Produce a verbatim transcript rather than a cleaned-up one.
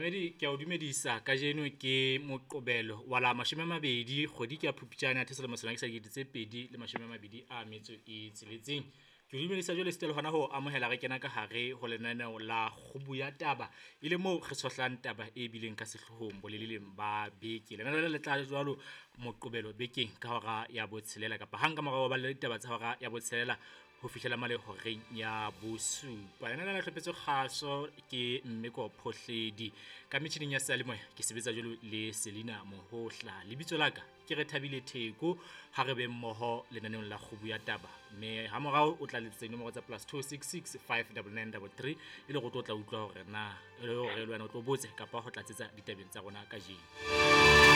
Mamedi ke a o dumedisa ka jeno ke Moqobelo wa la mashome a mabedi kgwedi ke ya Phupjane a selemo sona ke sa dikete tse pedi le mashome a mabedi a metso e tsheletseng. Ke o dumedisa jwale setelo hona ho amohela re kena ka hare ho lenaneo la kgubu ya taba e le moo re tshwahlang taba e bileng ka sehlohong boleleleng ba beke. Lenaneo le tla jwalo Moqobelo bekeng ka hora ya botshelela kapa hang ka morao ba le ditaba tsa hora ya botshelela ho fihlela male horeng ya bosupa. Lenaneo la hlopetse kgaso ke Mmeko Phohledi ka metjhineng ya seyalemoya ke sebetsa jwalo le Selina Mohohla. Lebitso la ka ke Rethabile Theko ha re be mmoho lenaneong la kgubu ya taba, mme ha morao o tla letsetsa nomoro tsa plus two six six five nine nine three three e le go tlo tla utlwa hore na e le hore le wena o tlo botse kapa ho tlatsetsa ditabeng tsa rona ka jeno.